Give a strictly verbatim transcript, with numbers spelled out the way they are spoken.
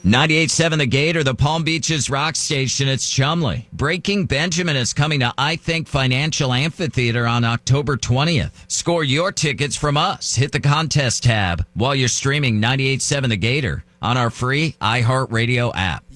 ninety-eight point seven The Gator, the Palm Beaches rock station. It's Chumley. Breaking Benjamin is coming to I Think Financial Amphitheater on October twentieth. Score your tickets from us. Hit the contest tab while you're streaming ninety-eight point seven The Gator on our free iHeartRadio app.